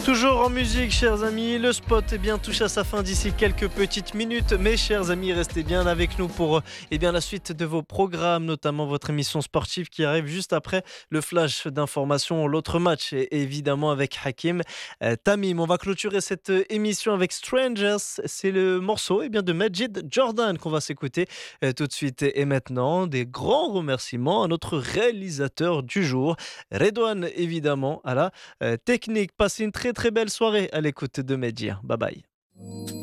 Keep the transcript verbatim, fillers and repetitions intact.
Toujours en musique, chers amis, le spot est bien touché à sa fin d'ici quelques petites minutes. Mes chers amis, restez bien avec nous pour eh bien, la suite de vos programmes, notamment votre émission sportive qui arrive juste après le flash d'information, l'autre match, et évidemment avec Hakim euh, Tamim. On va clôturer cette euh, émission avec Strangers. C'est le morceau eh bien, de Majid Jordan qu'on va s'écouter euh, tout de suite et maintenant. Des grands remerciements à notre réalisateur du jour, Redouane, évidemment, à la euh, technique. Passez une très très belle soirée à l'écoute de Medjir. Bye bye.